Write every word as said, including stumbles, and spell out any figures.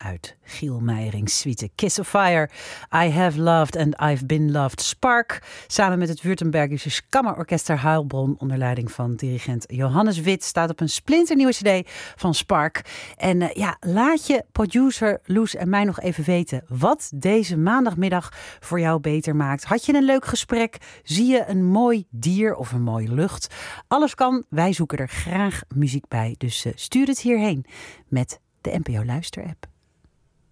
uit Giel Meijerings suite Kiss of Fire. I Have Loved and I've Been Loved. Spark, samen met het Württembergische Kammerorkester Heilbronn onder leiding van dirigent Johannes Wit, staat op een splinternieuwe cd van Spark. En uh, ja, laat je producer Loes en mij nog even weten wat deze maandagmiddag voor jou beter maakt. Had je een leuk gesprek? Zie je een mooi dier of een mooie lucht? Alles kan, wij zoeken er graag muziek bij. Dus uh, stuur het hierheen met de N P O Luister-app.